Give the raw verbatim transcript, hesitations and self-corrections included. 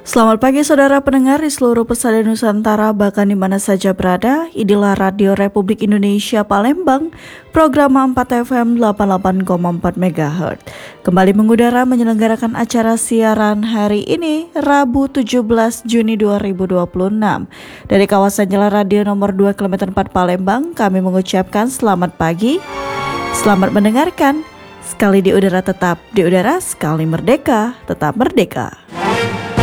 Selamat pagi saudara pendengar di seluruh pesada Nusantara bahkan di mana saja berada. Inilah Radio Republik Indonesia Palembang, program empat F M delapan puluh delapan koma empat megahertz. Kembali mengudara menyelenggarakan acara siaran hari ini Rabu tujuh belas Juni dua ribu dua puluh enam. Dari kawasan Jalan Radio nomor dua kilometer empat Palembang, kami mengucapkan selamat pagi. Selamat mendengarkan. Sekali di udara tetap di udara, sekali merdeka tetap merdeka.